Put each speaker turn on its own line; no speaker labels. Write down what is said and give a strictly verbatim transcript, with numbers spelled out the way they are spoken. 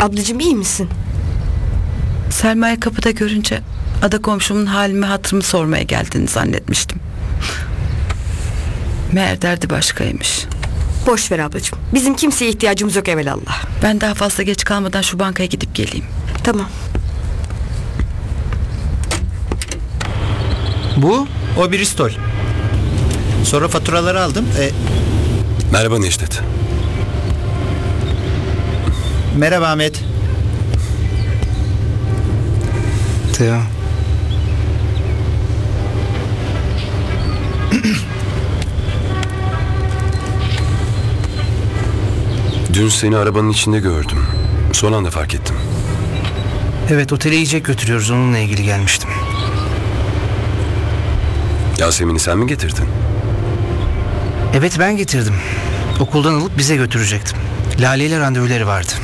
Ablacığım iyi misin?
Selma'yı kapıda görünce ada komşumun halimi hatırımı sormaya geldiğini zannetmiştim. Meğer derdi başkaymış.
Boş ver ablacığım. Bizim kimseye ihtiyacımız yok evelallah.
Ben daha fazla geç kalmadan şu bankaya gidip geleyim.
Tamam.
Bu o Bristol. Sonra faturaları aldım. E,
Merhaba Necdet.
merhaba Ahmet.
Teo.
Dün seni arabanın içinde gördüm. Son anda fark ettim.
Evet, otele yiyecek götürüyoruz, onunla ilgili gelmiştim.
Yasemin'i sen mi getirdin?
Evet, ben getirdim. Okuldan alıp bize götürecektim. Lale ile randevuları vardı.